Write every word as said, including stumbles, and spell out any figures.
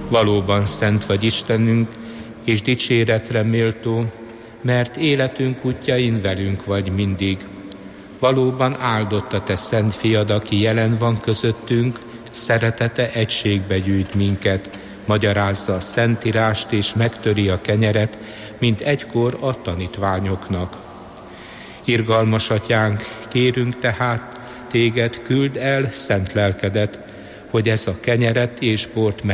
Valóban szent vagy Istenünk, és dicséretre méltó, mert életünk útjain velünk vagy mindig. Valóban áldott a te szent fiad, aki jelen van közöttünk, szeretete egységbe gyűjt minket, magyarázza a szentírást és megtöri a kenyeret, mint egykor a tanítványoknak. Irgalmas atyánk, kérünk tehát, téged küld el szent lelkedet, hogy ez a kenyeret és bort